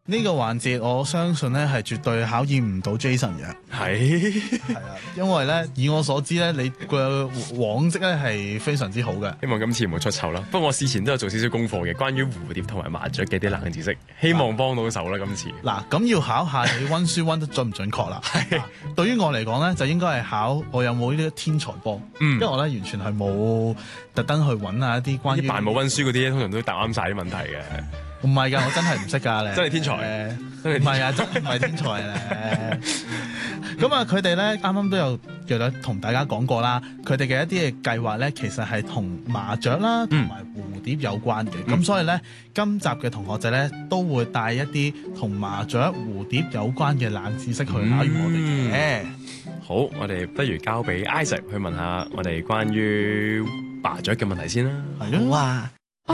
呢個環節我相信咧係絕對考驗唔到 Jason 嘅。係啊，因為咧以我所知咧，你個往績咧係非常之好嘅。 希望今次唔好出醜啦。不過我事前都有做少少功課嘅，關於蝴蝶同埋麻雀嘅啲冷知識，希望幫到手啦今次。 嗱，咁要考下你溫書溫得準唔準確啦。係，對於我嚟講咧，就應該係考我有冇呢啲天才波。因為我咧完全係冇特登去揾下一啲關於扮冇溫書嗰啲，通常都答啱晒啲問題嘅。 唔係㗎，我真係唔識㗎咧。 真係天才， 唔係啊，真唔係天才咧。咁啊，佢哋咧啱啱都有約同大家講過啦，佢哋嘅一啲嘅計劃咧，其實係同麻雀啦同埋蝴蝶有關嘅。咁所以咧，今集嘅同學仔咧都會帶一啲同麻雀、蝴蝶有關嘅冷知識去考驗我哋嘅。 好，我哋不如交俾 Isaac 去問下我哋關於麻雀嘅問題先啦。 係咯。 哇！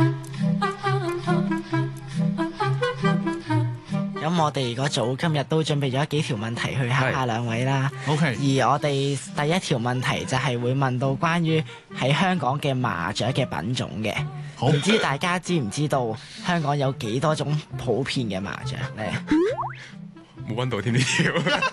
咁我哋嗰組今日都準備咗幾條問題去考下兩位啦。 OK。 而我哋第一條問題就係會問到關於喺香港嘅麻雀嘅品種嘅。 好， 唔知大家知唔知道香港有幾多種普遍嘅麻雀咧？ 冇溫到添呢條。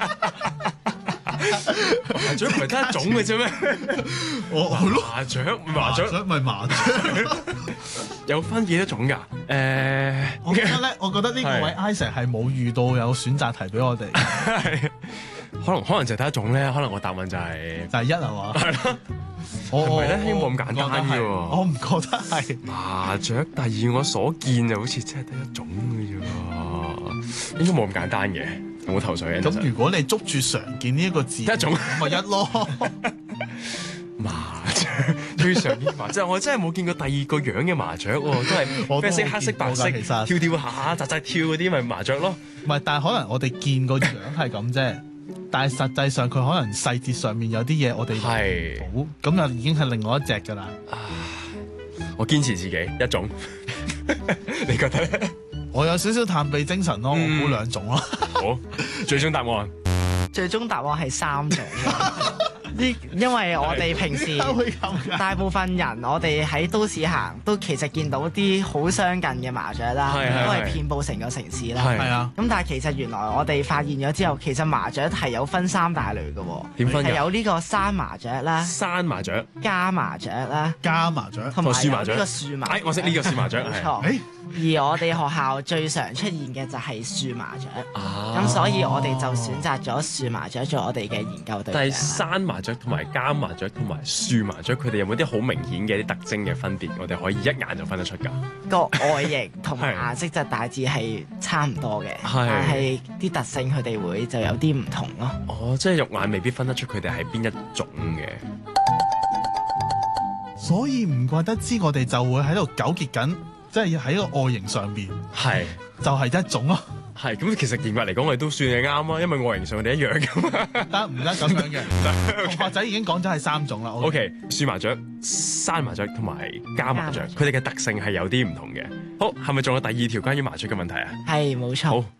麻雀唔係得一種嘅啫咩？ 係咯。 麻雀咪麻雀。 有分幾多種㗎？ 我覺得呢個位 Isaac 係冇遇到有選擇題俾我哋。 可能就係得一種咧，可能我答案就係一係嘛？係咯。 係咪咧？希望咁簡單嘅喎。 我唔覺得係麻雀，但以我所見就好似真係得一種嘅啫喎，應該冇咁簡單嘅。有冇頭緒嘅？ 咁如果你捉住常見呢一個字， 一種咪一咯。 麻雀最常見麻雀，我真係冇見過第二個樣嘅麻雀喎，都係啡色、黑色、白色，跳跳下、扎扎跳嗰啲咪麻雀咯。 唔係，但係可能我哋見個樣係咁啫，但係實際上佢可能細節上面有啲嘢我哋冇，咁就已經係另外一隻㗎啦。 我堅持自己一種，你覺得咧？ 我有少少探秘精神咯，我估兩種咯。 好，最終答案。 最終答案係3種。因為我哋平時大部分人，我哋喺都市行都其實見到啲好相近嘅麻雀啦，都係遍佈成個城市啦。 係啊。咁但係其實原來我哋發現咗之後，其實麻雀係有分3大類嘅喎。 點分？ 係有呢個山麻雀啦、 山麻雀、 家麻雀啦、 家麻雀同埋樹麻雀。 呢個樹麻雀。 我識呢個樹麻雀。 冇錯。而我哋學校最常出現嘅就係樹麻雀，咁所以我哋就選擇咗樹麻雀做我哋嘅研究對象。 但係山麻雀同埋家麻雀同埋樹麻雀，佢哋有冇啲好明顯嘅啲特徵嘅分別？我哋可以一眼就分得出㗎。 個外形同埋顏色就大致係差唔多嘅，但係啲特性佢哋會就有啲唔同咯。 哦，即係肉眼未必分得出佢哋係邊一種嘅。 所以唔怪得知我哋就會喺度糾結緊。即係喺個外形上邊，就係一種咯。 係咁，其實嚴格嚟講，我哋都算係啱啊，因為外形上我哋一樣噶嘛。 得唔得咁樣嘅？同學仔已經講咗係3種啦。 OK，樹麻雀、山麻雀同埋家麻雀，佢哋嘅特性係有啲唔同嘅。好，係咪仲有第2條關於麻雀嘅問題啊？ 係，冇錯。 好。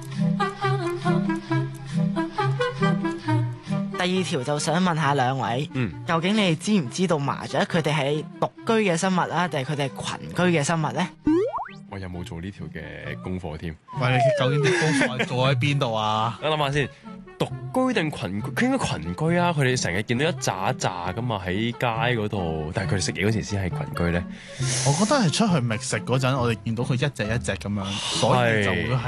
第2條就想問下兩位，究竟你哋知唔知道麻雀佢哋係獨居嘅生物啦，定係佢哋係群居嘅生物咧？ 我有冇做呢條嘅功課添？ 喂，你究竟啲功課做喺邊度啊？ 我諗下先，獨居定群居？佢應該群居啊！佢哋成日見到一紮一紮咁嘛喺街嗰度，但係佢哋食嘢嗰時先係群居咧。 我覺得係出去覓食嗰陣，我哋見到佢一隻一隻咁樣，所以就會係。